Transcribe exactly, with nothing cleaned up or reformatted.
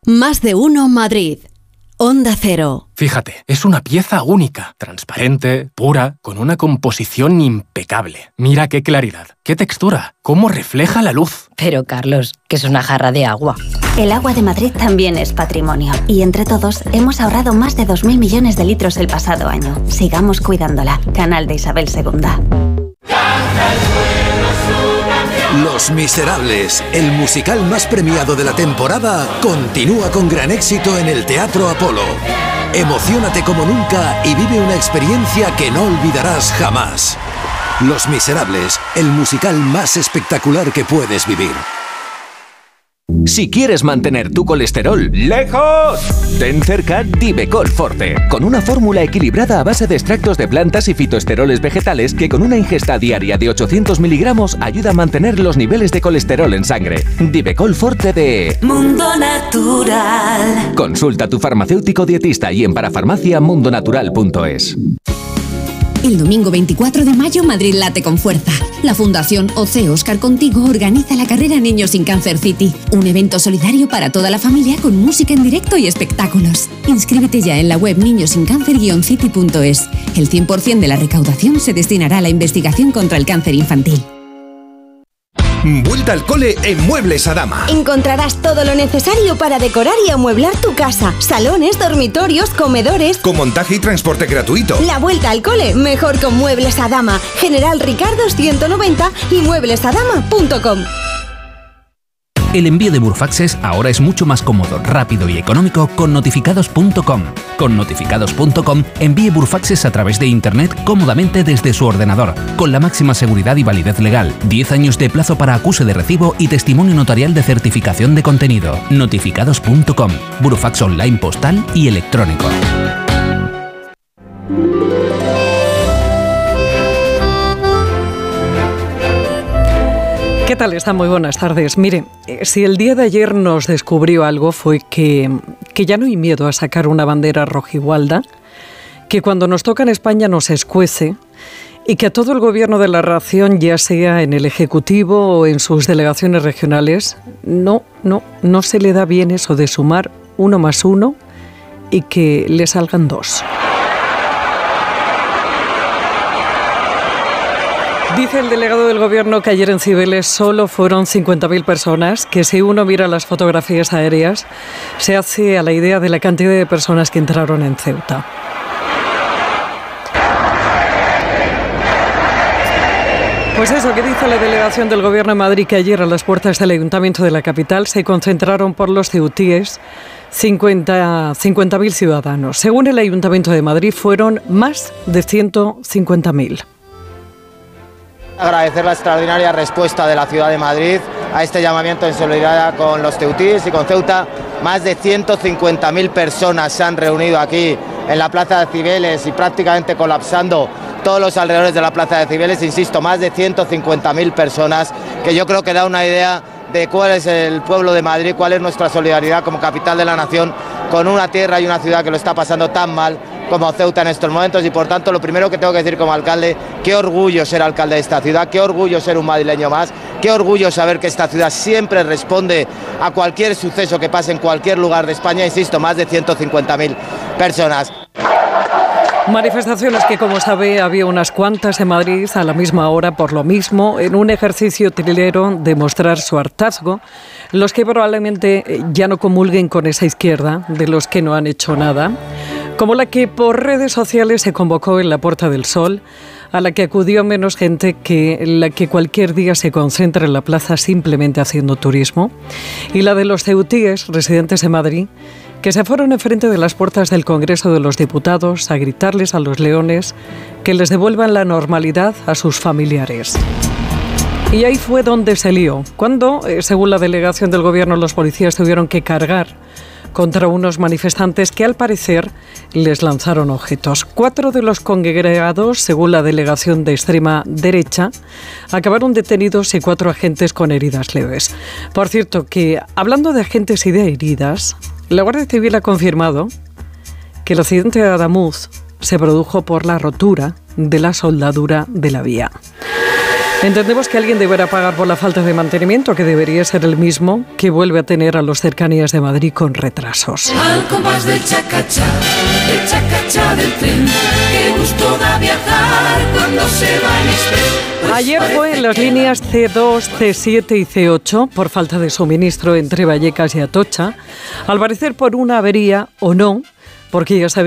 Más de uno Madrid. Onda Cero. Fíjate, es una pieza única, transparente, pura, con una composición impecable. Mira qué claridad, qué textura, cómo refleja la luz. Pero Carlos, que es una jarra de agua. El agua de Madrid también es patrimonio. Y entre todos hemos ahorrado más de dos mil millones de litros el pasado año. Sigamos cuidándola. Canal de Isabel segunda. Los Miserables, el musical más premiado de la temporada, continúa con gran éxito en el Teatro Apolo. Emociónate como nunca y vive una experiencia que no olvidarás jamás. Los Miserables, el musical más espectacular que puedes vivir. Si quieres mantener tu colesterol lejos, ten cerca Divecol Forte, con una fórmula equilibrada a base de extractos de plantas y fitoesteroles vegetales que con una ingesta diaria de ochocientos miligramos ayuda a mantener los niveles de colesterol en sangre. Divecol Forte de Mundo Natural. Consulta a tu farmacéutico dietista y en parafarmacia mundonatural punto es. El domingo veinticuatro de mayo, Madrid late con fuerza. La Fundación O C Oscar Contigo organiza la carrera Niños sin Cáncer City, un evento solidario para toda la familia con música en directo y espectáculos. Inscríbete ya en la web niños sin cáncer city punto es. El cien por ciento de la recaudación se destinará a la investigación contra el cáncer infantil. Vuelta al cole en Muebles Adama. Encontrarás todo lo necesario para decorar y amueblar tu casa. Salones, dormitorios, comedores. Con montaje y transporte gratuito. La vuelta al cole, mejor con Muebles Adama. General Ricardo ciento noventa y muebles adama punto com. El envío de Burfaxes ahora es mucho más cómodo, rápido y económico con notificados punto com. Con notificados punto com envíe Burfaxes a través de Internet cómodamente desde su ordenador, con la máxima seguridad y validez legal, diez años de plazo para acuse de recibo y testimonio notarial de certificación de contenido. notificados punto com, Burfax online postal y electrónico. ¿Qué tal están? Muy buenas tardes. Mire, si el día de ayer nos descubrió algo fue que, que ya no hay miedo a sacar una bandera rojigualda, que cuando nos toca en España nos escuece y que a todo el gobierno de la nación, ya sea en el Ejecutivo o en sus delegaciones regionales, no, no, no se le da bien eso de sumar uno más uno y que le salgan dos. Dice el delegado del Gobierno que ayer en Cibeles solo fueron cincuenta mil personas, que si uno mira las fotografías aéreas, se hace a la idea de la cantidad de personas que entraron en Ceuta. Pues eso, que dice la delegación del Gobierno de Madrid, que ayer a las puertas del Ayuntamiento de la capital se concentraron por los ceutíes cincuenta mil ciudadanos. Según el Ayuntamiento de Madrid, fueron más de ciento cincuenta mil. Agradecer la extraordinaria respuesta de la ciudad de Madrid a este llamamiento en solidaridad con los ceutíes y con Ceuta. Más de ciento cincuenta mil personas se han reunido aquí en la plaza de Cibeles y prácticamente colapsando todos los alrededores de la plaza de Cibeles. Insisto, más de ciento cincuenta mil personas, que yo creo que da una idea de cuál es el pueblo de Madrid, cuál es nuestra solidaridad como capital de la nación con una tierra y una ciudad que lo está pasando tan mal como Ceuta en estos momentos. Y por tanto, lo primero que tengo que decir como alcalde, qué orgullo ser alcalde de esta ciudad, qué orgullo ser un madrileño más, qué orgullo saber que esta ciudad siempre responde a cualquier suceso que pase en cualquier lugar de España. Insisto, más de ciento cincuenta mil personas. Manifestaciones que, como sabe, había unas cuantas en Madrid a la misma hora por lo mismo, en un ejercicio trilero de mostrar su hartazgo, los que probablemente ya no comulguen con esa izquierda de los que no han hecho nada, como la que por redes sociales se convocó en la Puerta del Sol, a la que acudió menos gente que la que cualquier día se concentra en la plaza simplemente haciendo turismo, y la de los ceutíes residentes en Madrid, que se fueron enfrente de las puertas del Congreso de los Diputados a gritarles a los leones que les devuelvan la normalidad a sus familiares. Y ahí fue donde se lió, cuando, según la delegación del Gobierno, los policías tuvieron que cargar contra unos manifestantes que, al parecer, les lanzaron objetos. Cuatro de los congregados, según la delegación de extrema derecha, acabaron detenidos y cuatro agentes con heridas leves. Por cierto, que hablando de agentes y de heridas, la Guardia Civil ha confirmado que el accidente de Adamuz se produjo por la rotura de la soldadura de la vía. Entendemos que alguien deberá pagar por la falta de mantenimiento, que debería ser el mismo que vuelve a tener a los Cercanías de Madrid con retrasos. Al compás del chacachá, del chacachá del tren, qué gusto da viajar cuando se va en express. Pues ayer fue en las líneas ce dos, ce siete y ce ocho por falta de suministro entre Vallecas y Atocha, al parecer por una avería o no, porque ya sabéis